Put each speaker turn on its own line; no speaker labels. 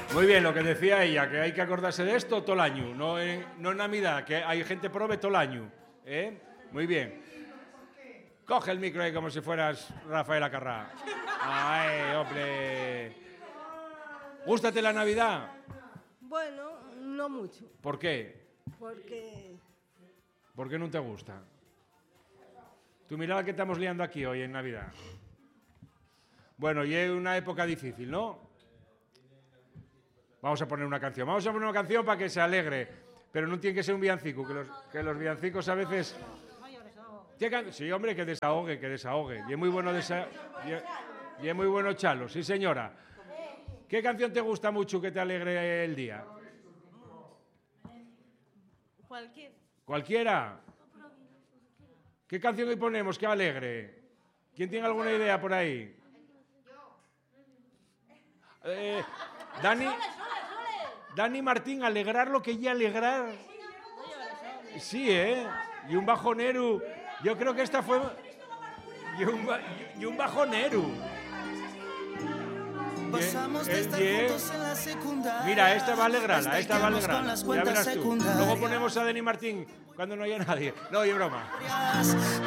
Muy bien, lo que decía ella, que hay que acordarse de esto todo el año, no en Navidad, que hay gente prove todo el año. Muy bien. Coge el micro ahí como si fueras Rafael Acarrá. ¡Ay, hombre! ¿Gústate la Navidad?
Bueno, no mucho.
¿Por qué?
Porque...
¿Por qué no te gusta? Tú mira la que estamos liando aquí hoy en Navidad. Bueno, y es una época difícil, ¿no? Vamos a poner una canción. Vamos a poner una canción para que se alegre. Pero no tiene que ser un villancico, que los villancicos a veces... Sí, hombre, que desahogue, que desahogue. Y es muy bueno y es muy bueno Chalo, sí señora. ¿Qué canción te gusta mucho que te alegre el día? ¿Cualquiera? ¿Qué canción hoy ponemos que alegre? ¿Quién tiene alguna idea por ahí? Dani Martín, alegrar lo que ya alegrar. Sí, y un bajonero. Yo creo que esta fue... Y un bajonero. Mira, esta va a alegrarla, esta va a alegrarla. Ya verás tú. Luego ponemos a Dani Martín cuando no haya nadie. No, y broma.